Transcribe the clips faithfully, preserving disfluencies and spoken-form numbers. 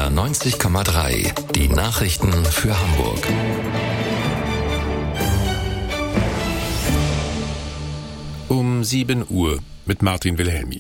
R neunzig Komma drei. Die Nachrichten für Hamburg. Um sieben Uhr mit Martin Wilhelmi.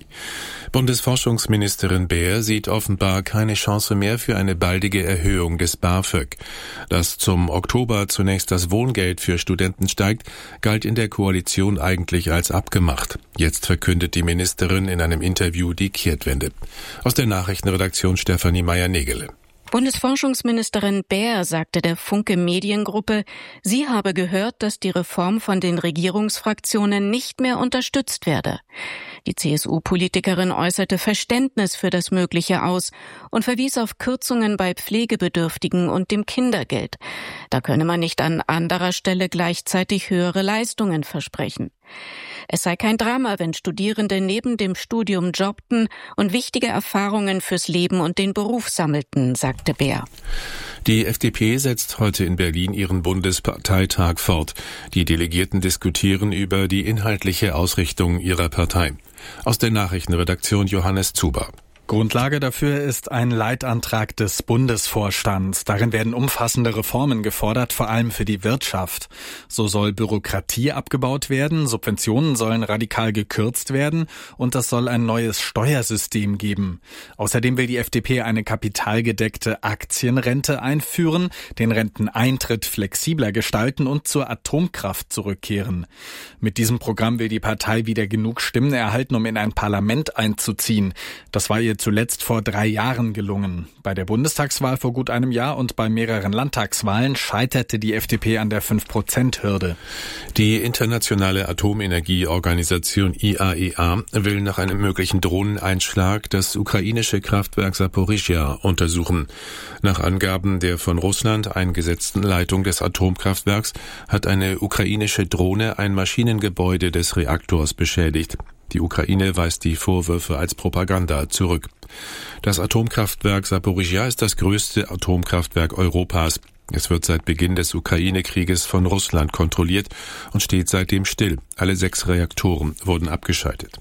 Bundesforschungsministerin Beer sieht offenbar keine Chance mehr für eine baldige Erhöhung des BAföG. Dass zum Oktober zunächst das Wohngeld für Studenten steigt, galt in der Koalition eigentlich als abgemacht. Jetzt verkündet die Ministerin in einem Interview die Kehrtwende. Aus der Nachrichtenredaktion Stefanie Meyer-Negele. Bundesforschungsministerin Beer sagte der Funke Mediengruppe, sie habe gehört, dass die Reform von den Regierungsfraktionen nicht mehr unterstützt werde. Die C S U-Politikerin äußerte Verständnis für das Mögliche aus und verwies auf Kürzungen bei Pflegebedürftigen und dem Kindergeld. Da könne man nicht an anderer Stelle gleichzeitig höhere Leistungen versprechen. Es sei kein Drama, wenn Studierende neben dem Studium jobbten und wichtige Erfahrungen fürs Leben und den Beruf sammelten, sagte Beer. Die F D P setzt heute in Berlin ihren Bundesparteitag fort. Die Delegierten diskutieren über die inhaltliche Ausrichtung ihrer Partei. Aus der Nachrichtenredaktion Johannes Zuber. Grundlage dafür ist ein Leitantrag des Bundesvorstands. Darin werden umfassende Reformen gefordert, vor allem für die Wirtschaft. So soll Bürokratie abgebaut werden, Subventionen sollen radikal gekürzt werden und es soll ein neues Steuersystem geben. Außerdem will die F D P eine kapitalgedeckte Aktienrente einführen, den Renteneintritt flexibler gestalten und zur Atomkraft zurückkehren. Mit diesem Programm will die Partei wieder genug Stimmen erhalten, um in ein Parlament einzuziehen. Das war ihr zuletzt vor drei Jahren gelungen. Bei der Bundestagswahl vor gut einem Jahr und bei mehreren Landtagswahlen scheiterte die F D P an der fünf Prozent Hürde. Die internationale Atomenergieorganisation I A E A will nach einem möglichen Drohneneinschlag das ukrainische Kraftwerk Saporischschja untersuchen. Nach Angaben der von Russland eingesetzten Leitung des Atomkraftwerks hat eine ukrainische Drohne ein Maschinengebäude des Reaktors beschädigt. Die Ukraine weist die Vorwürfe als Propaganda zurück. Das Atomkraftwerk Saporischschja ist das größte Atomkraftwerk Europas. Es wird seit Beginn des Ukraine-Krieges von Russland kontrolliert und steht seitdem still. Alle sechs Reaktoren wurden abgeschaltet.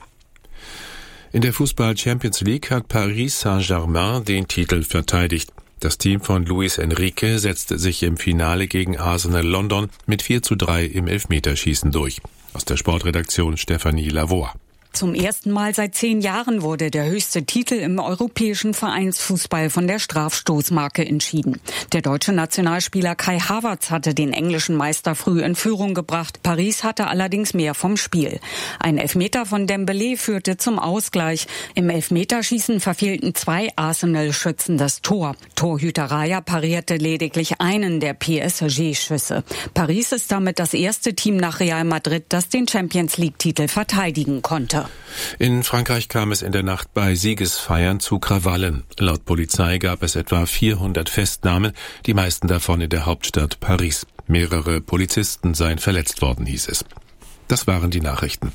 In der Fußball-Champions League hat Paris Saint-Germain den Titel verteidigt. Das Team von Luis Enrique setzte sich im Finale gegen Arsenal London mit vier zu drei im Elfmeterschießen durch. Aus der Sportredaktion Stefanie Lavoie. Zum ersten Mal seit zehn Jahren wurde der höchste Titel im europäischen Vereinsfußball von der Strafstoßmarke entschieden. Der deutsche Nationalspieler Kai Havertz hatte den englischen Meister früh in Führung gebracht. Paris hatte allerdings mehr vom Spiel. Ein Elfmeter von Dembélé führte zum Ausgleich. Im Elfmeterschießen verfehlten zwei Arsenal-Schützen das Tor. Torhüter Raya parierte lediglich einen der P S G-Schüsse. Paris ist damit das erste Team nach Real Madrid, das den Champions-League-Titel verteidigen konnte. In Frankreich kam es in der Nacht bei Siegesfeiern zu Krawallen. Laut Polizei gab es etwa vierhundert Festnahmen, die meisten davon in der Hauptstadt Paris. Mehrere Polizisten seien verletzt worden, hieß es. Das waren die Nachrichten.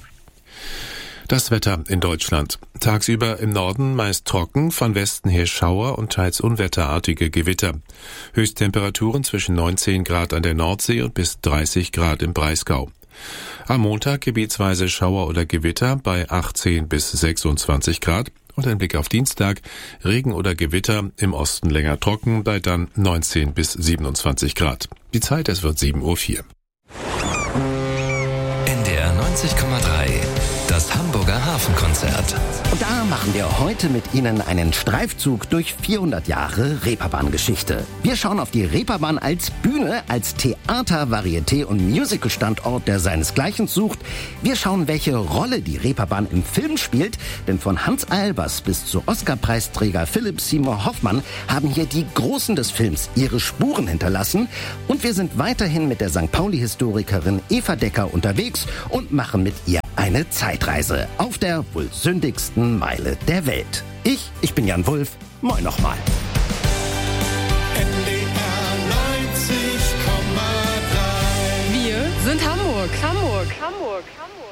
Das Wetter in Deutschland. Tagsüber im Norden meist trocken, von Westen her Schauer und teils unwetterartige Gewitter. Höchsttemperaturen zwischen neunzehn Grad an der Nordsee und bis dreißig Grad im Breisgau. Am Montag gebietsweise Schauer oder Gewitter bei achtzehn bis sechsundzwanzig Grad und ein Blick auf Dienstag, Regen oder Gewitter, im Osten länger trocken bei dann neunzehn bis siebenundzwanzig Grad. Die Zeit, es wird sieben Uhr vier. N D R neunzig Komma drei. Das Hamburger Hafenkonzert. Und da machen wir heute mit Ihnen einen Streifzug durch vierhundert Jahre Reeperbahn-Geschichte. Wir schauen auf die Reeperbahn als Bühne, als Theater-, Varieté- und Musical-Standort, der seinesgleichen sucht. Wir schauen, welche Rolle die Reeperbahn im Film spielt, denn von Hans Albers bis zu Oscar-Preisträger Philipp Seymour Hoffmann haben hier die Großen des Films ihre Spuren hinterlassen. Und wir sind weiterhin mit der Sankt Pauli-Historikerin Eva Decker unterwegs und machen mit ihr eine Zeitreise auf der wohl sündigsten Meile der Welt. Ich, ich bin Jan Wulff. Moin nochmal. N D R neunzig Komma drei. Wir sind Hamburg. Hamburg. Hamburg. Hamburg.